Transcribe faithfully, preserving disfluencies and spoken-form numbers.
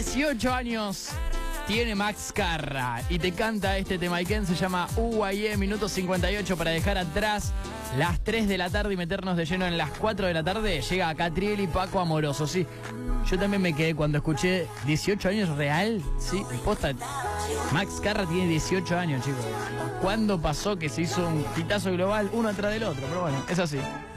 dieciocho años tiene Max Carra y te canta este tema. ¿Quién se llama U Y E? Minuto cincuenta y ocho para dejar atrás las tres de la tarde y meternos de lleno en las cuatro de la tarde. Llega Catriel y Paco Amoroso, sí. Yo también me quedé cuando escuché dieciocho años real, sí, posta. Max Carra tiene dieciocho años, chicos. ¿Cuándo pasó que se hizo un hitazo global uno atrás del otro? Pero bueno, es así.